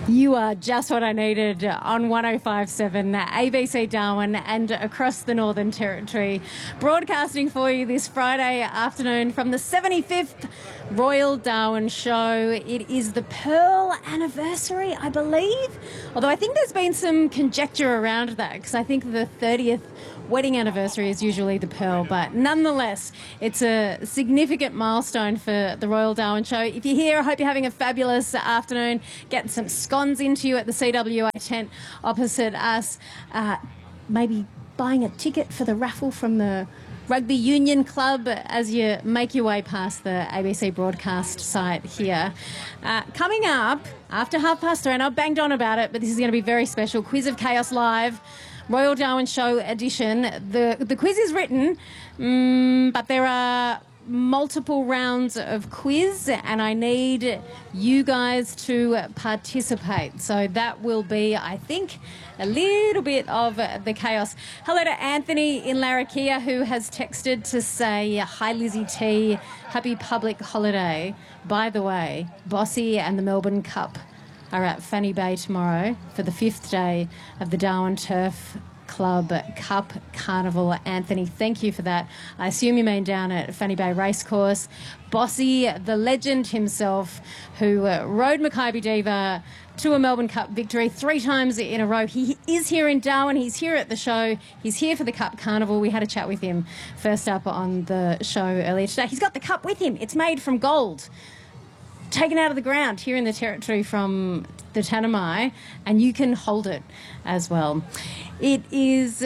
You are just what I needed on 105.7 ABC Darwin and across the Northern Territory. Broadcasting for you this Friday afternoon from the 75th Royal Darwin Show. It is the Pearl anniversary, I believe. Although I think there's been some conjecture around that because I think the 30th wedding anniversary is usually the Pearl, but nonetheless, it's a significant milestone for the Royal Darwin Show. If you're here, I hope you're having a fabulous afternoon, getting some scones into you at the CWA tent opposite us, maybe buying a ticket for the raffle from the Rugby Union Club as you make your way past the ABC broadcast site here. Coming up, after 3:30, and I've banged on about it, but this is going to be very special, Quiz of Chaos Live, Royal Darwin Show edition. The quiz is written, but there are multiple rounds of quiz and I need you guys to participate. So that will be, I think, a little bit of the chaos. Hello to Anthony in Larrakia who has texted to say, hi Lizzie T, happy public holiday. By the way, Bossy and the Melbourne Cup are at Fanny Bay tomorrow for the 5th day of the Darwin Turf Club Cup Carnival. Anthony, thank you for that. I assume you mean down at Fanny Bay Racecourse. Bossy, the legend himself, who rode Makybe Diva to a Melbourne Cup victory 3 times in a row. He is here in Darwin. He's here at the show. He's here for the Cup Carnival. We had a chat with him first up on the show earlier today. He's got the cup with him. It's made from gold, taken out of the ground here in the Territory from the Tanami, and you can hold it as well. It is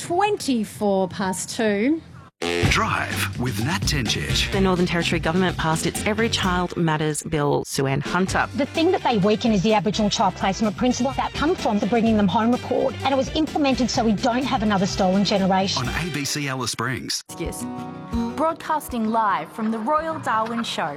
2:24. Drive with Nat Tencic. The Northern Territory Government passed its Every Child Matters Bill, Sue-Ann Hunter. The thing that they weaken is the Aboriginal Child Placement Principle that come from the Bringing Them Home report, and it was implemented so we don't have another stolen generation. On ABC Alice Springs. Yes. Broadcasting live from the Royal Darwin Show.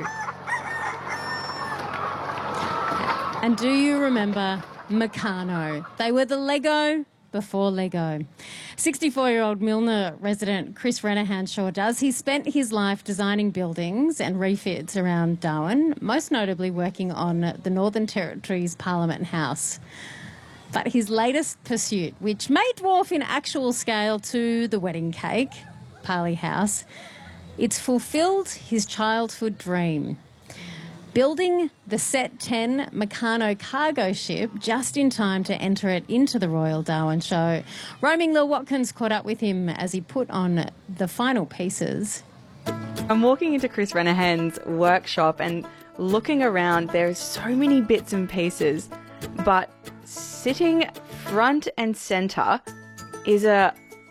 And do you remember Meccano? They were the Lego before Lego. 64-year-old Milner resident Chris Renahan sure does. He spent his life designing buildings and refits around Darwin, most notably working on the Northern Territory's Parliament House. But his latest pursuit, which may dwarf in actual scale to the wedding cake, Parley House, it's fulfilled his childhood dream. Building the Set 10 Meccano cargo ship just in time to enter it into the Royal Darwin Show. Roaming Lil Watkins caught up with him as he put on the final pieces. I'm walking into Chris Renahan's workshop and looking around. There's so many bits and pieces, but sitting front and centre is a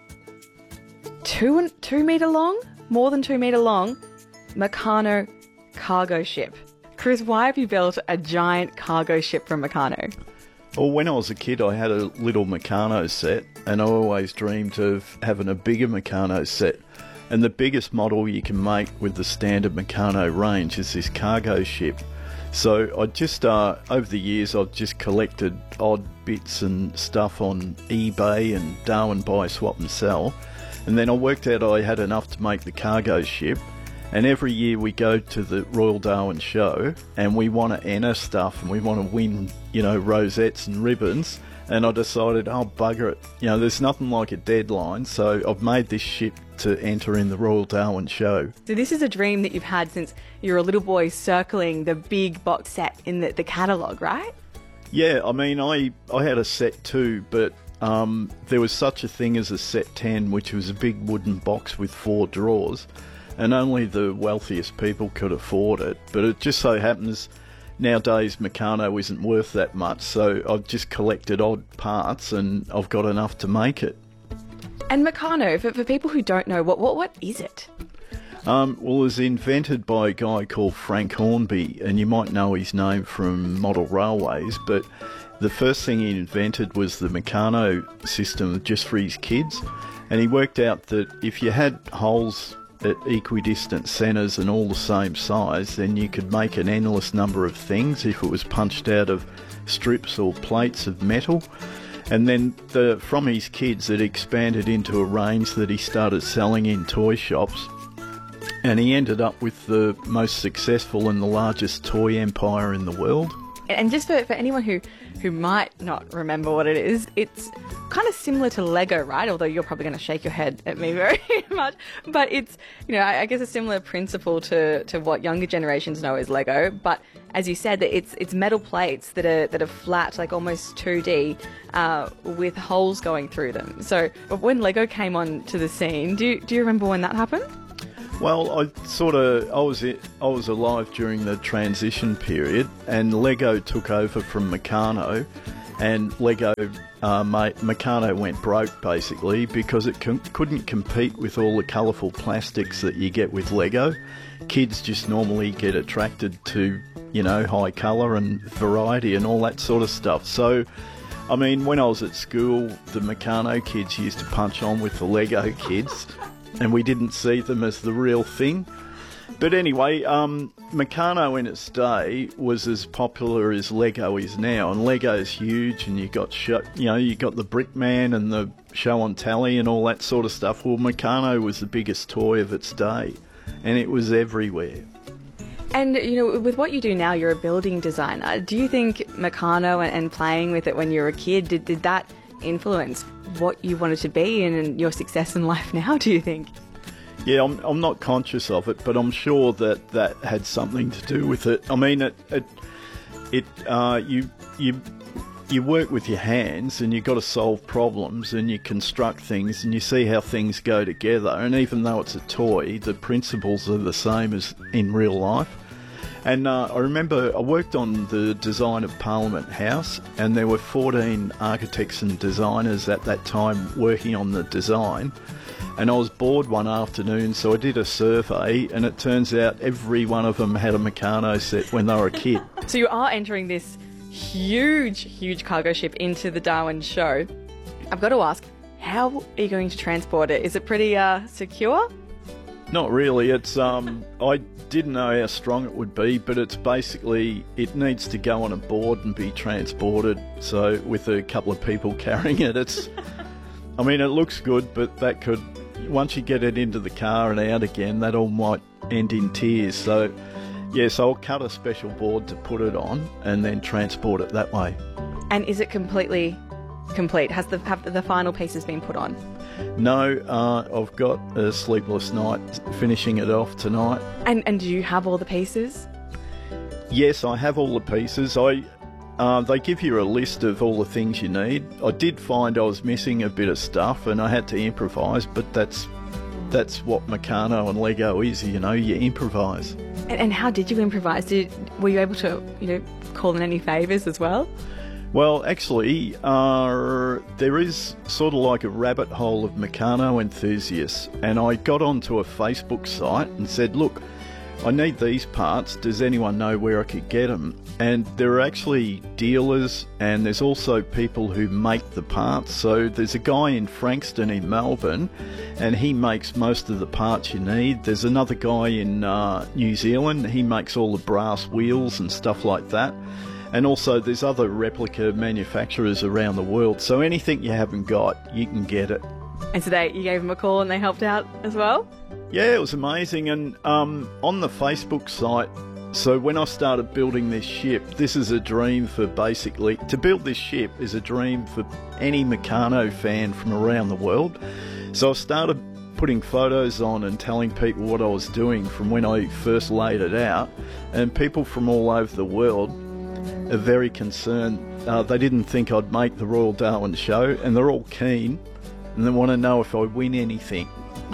2 metre long, more than 2 metre long, Meccano cargo ship. Chris, why have you built a giant cargo ship from Meccano? Well, when I was a kid, I had a little Meccano set, and I always dreamed of having a bigger Meccano set. And the biggest model you can make with the standard Meccano range is this cargo ship. So I just, over the years, I've just collected odd bits and stuff on eBay and Darwin Buy, Swap and Sell. And then I worked out I had enough to make the cargo ship. And every year we go to the Royal Darwin Show and we want to enter stuff and we want to win, rosettes and ribbons. And I decided, oh, bugger it. There's nothing like a deadline. So I've made this ship to enter in the Royal Darwin Show. So this is a dream that you've had since you were a little boy circling the big box set in the catalogue, right? Yeah, I mean, I had a set too, but there was such a thing as a set 10, which was a big wooden box with 4 drawers. And only the wealthiest people could afford it. But it just so happens nowadays Meccano isn't worth that much, so I've just collected odd parts and I've got enough to make it. And Meccano, for people who don't know, what is it? Well, it was invented by a guy called Frank Hornby, and you might know his name from model railways, but the first thing he invented was the Meccano system just for his kids. And he worked out that if you had holes at equidistant centres and all the same size, then you could make an endless number of things if it was punched out of strips or plates of metal. And then from his kids it expanded into a range that he started selling in toy shops, and he ended up with the most successful and the largest toy empire in the world. And just for anyone who might not remember what it is, it's kind of similar to Lego, right? Although you're probably going to shake your head at me very much. But it's, I guess a similar principle to what younger generations know as Lego. But as you said, that it's metal plates that are flat, like almost 2D, with holes going through them. So when Lego came onto the scene, do you remember when that happened? Well, I was alive during the transition period, and Lego took over from Meccano, and Meccano went broke basically because it couldn't compete with all the colourful plastics that you get with Lego. Kids just normally get attracted to, high colour and variety and all that sort of stuff. So, I mean, when I was at school, the Meccano kids used to punch on with the Lego kids, and we didn't see them as the real thing. But anyway, Meccano in its day was as popular as Lego is now, and Lego's huge, and you got the Brickman and the Show on Tally and all that sort of stuff. Well, Meccano was the biggest toy of its day, and it was everywhere. And, with what you do now, you're a building designer. Do you think Meccano and playing with it when you were a kid, did that influence what you wanted to be and your success in life now, do you think? Yeah, I'm not conscious of it, but I'm sure that had something to do with it. I mean, you work with your hands, and you've got to solve problems, and you construct things, and you see how things go together. And even though it's a toy, the principles are the same as in real life. And I remember I worked on the design of Parliament House, and there were 14 architects and designers at that time working on the design. And I was bored one afternoon, so I did a survey, and it turns out every one of them had a Meccano set when they were a kid. So you are entering this huge cargo ship into the Darwin show. I've got to ask, how are you going to transport it? Is it pretty secure? Not really. It's I didn't know how strong it would be, but it's basically, it needs to go on a board and be transported. So with a couple of people carrying it, it's, I mean, it looks good, but that could, once you get it into the car and out again, that all might end in tears. So yes, I'll cut a special board to put it on and then transport it that way. And is it completely complete? Have the final pieces been put on? No, I've got a sleepless night finishing it off tonight. And do you have all the pieces? Yes, I have all the pieces. They give you a list of all the things you need. I did find I was missing a bit of stuff, and I had to improvise, but that's what Meccano and Lego is, you improvise. And how did you improvise? Were you able to, call in any favours as well? Well, actually, there is sort of like a rabbit hole of Meccano enthusiasts, and I got onto a Facebook site and said, look, I need these parts. Does anyone know where I could get them? And there are actually dealers, and there's also people who make the parts. So there's a guy in Frankston in Melbourne, and he makes most of the parts you need. There's another guy in New Zealand. He makes all the brass wheels and stuff like that. And also there's other replica manufacturers around the world. So anything you haven't got, you can get it. And today you gave them a call and they helped out as well? Yeah, it was amazing. And on the Facebook site, so when I started building this ship, this is a dream for basically, to build this ship is a dream for any Meccano fan from around the world. So I started putting photos on and telling people what I was doing from when I first laid it out. And people from all over the world are very concerned. They didn't think I'd make the Royal Darwin show, and they're all keen, and they want to know if I win anything.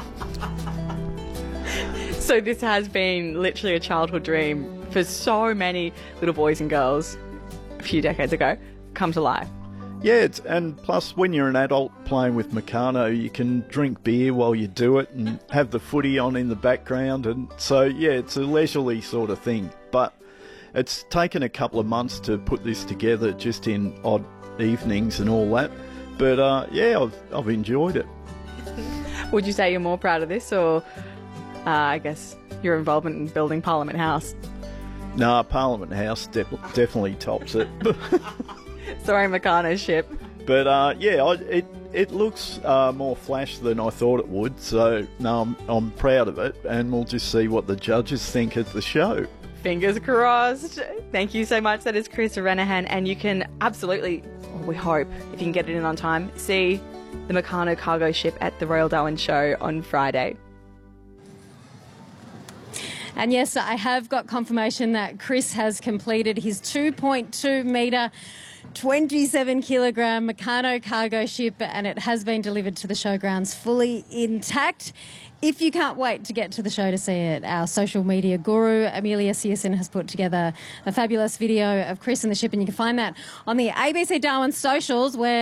So this has been literally a childhood dream for so many little boys and girls a few decades ago come to life. Yeah, and plus when you're an adult playing with Meccano, you can drink beer while you do it and have the footy on in the background, and so yeah, it's a leisurely sort of thing. But it's taken a couple of months to put this together, just in odd evenings and all that. But yeah, I've enjoyed it. Would you say you're more proud of this, or I guess your involvement in building Parliament House? Nah, Parliament House definitely tops it. Sorry, Meccano's ship. But yeah, it looks more flash than I thought it would. So no, I'm proud of it, and we'll just see what the judges think at the show. Fingers crossed. Thank you so much. That is Chris Renahan. And you can absolutely, we hope, if you can get it in on time, see the Meccano cargo ship at the Royal Darwin Show on Friday. And yes, I have got confirmation that Chris has completed his 2.2 metre 27 kilogram Meccano cargo ship, and it has been delivered to the showgrounds fully intact. If you can't wait to get to the show to see it, our social media guru, Amelia Searson, has put together a fabulous video of Chris and the ship, and you can find that on the ABC Darwin socials, where